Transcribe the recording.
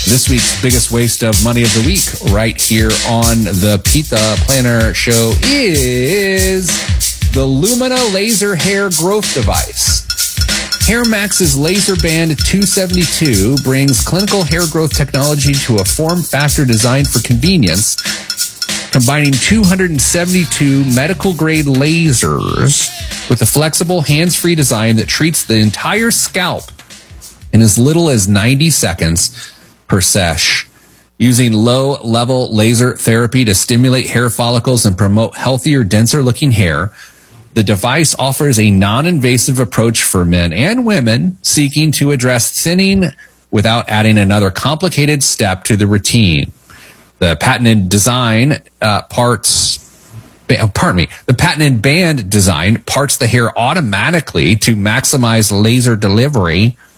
This week's biggest waste of money of the week right here on the Pizza Planner Show is the Lumina Laser Hair Growth Device. HairMax's Laser Band 272 brings clinical hair growth technology to a form factor designed for convenience, combining 272 medical-grade lasers with a flexible, hands-free design that treats the entire scalp in as little as 90 seconds per sesh. Using low-level laser therapy to stimulate hair follicles and promote healthier, denser-looking hair, the device offers a non-invasive approach for men and women seeking to address thinning without adding another complicated step to the routine. The patented band design parts the hair automatically to maximize laser delivery